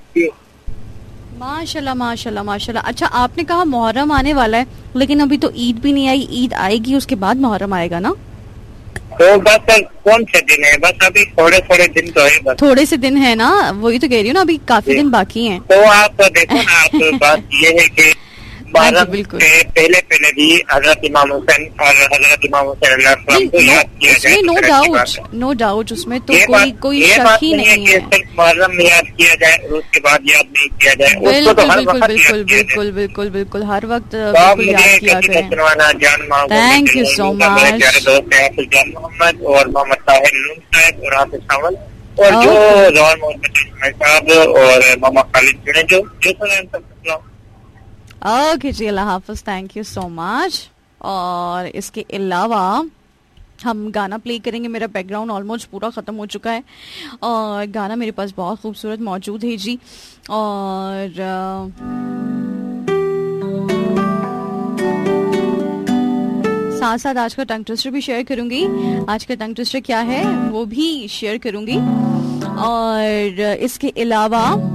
माशाल्लाह माशाल्लाह माशाल्लाह। अच्छा, आपने कहा मुहर्रम आने वाला है, लेकिन अभी तो ईद भी नहीं आई। ईद आएगी उसके बाद मुहर्रम आएगा ना? तो बस कौन से दिन है, बस अभी थोड़े थोड़े दिन तो है, बस थोड़े से दिन है ना, वही तो कह रही हूँ ना, अभी काफी दिन बाकी हैं। तो आप देखो ना, आप बात ये है कि मुहर्रम से पहले पहले भी हजरत इमाम हुसैन और हजरत इमाम हुसैन को याद किया जाए। नो डाउट, नो डाउट, उसमें तो कोई शक ही नहीं है। सिर्फ मुहर्रम में याद किया जाए और उसके बाद याद नहीं किया जाए, उसको तो हर वक्त बिल्कुल बिल्कुल बिल्कुल बिल्कुल हर वक्त याद किया करें। Thank you so much. मेरे दोस्त हैं जान मोहम्मद और मोहम्मद ताहिर नून साहब और हाफिज सावल और जो जवान मोहम्मद साहब और मोहम्मद खालिद जुड़े जो सुने। Okay ji, Allah Hafiz, thank you so much. और इसके अलावा हम गाना प्ले करेंगे। मेरा बैकग्राउंड ऑलमोस्ट पूरा ख़त्म हो चुका है और गाना मेरे पास बहुत खूबसूरत मौजूद है जी। और साथ साथ आज का टंग ट्विस्टर भी शेयर करूंगी। आज का टंग ट्विस्टर क्या है वो भी शेयर करूंगी। और इसके अलावा